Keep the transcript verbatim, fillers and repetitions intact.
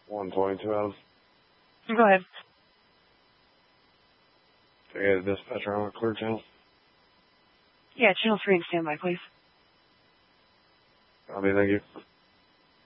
one twenty-two out of. Go ahead. I got a dispatcher on a clear channel. Yeah, channel three and standby, please. I'll be, thank you.